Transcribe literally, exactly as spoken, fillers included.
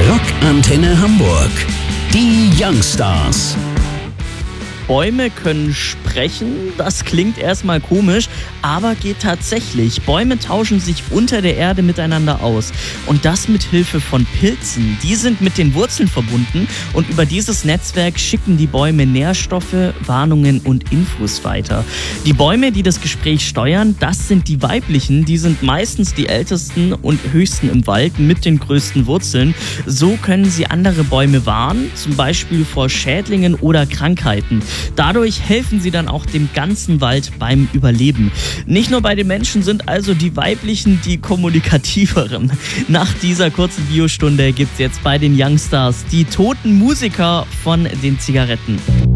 Rockantenne Hamburg. Die Youngstars. Bäume können sprechen, das klingt erstmal komisch, aber geht tatsächlich. Bäume tauschen sich unter der Erde miteinander aus. Und das mit Hilfe von Pilzen. Die sind mit den Wurzeln verbunden und über dieses Netzwerk schicken die Bäume Nährstoffe, Warnungen und Infos weiter. Die Bäume, die das Gespräch steuern, das sind die weiblichen. Die sind meistens die ältesten und höchsten im Wald mit den größten Wurzeln. So können sie andere Bäume warnen, zum Beispiel vor Schädlingen oder Krankheiten. Dadurch helfen sie dann auch dem ganzen Wald beim Überleben. Nicht nur bei den Menschen sind also die weiblichen die kommunikativeren. Nach dieser kurzen Biostunde gibt's jetzt bei den Youngstars die toten Musiker von den Zigaretten.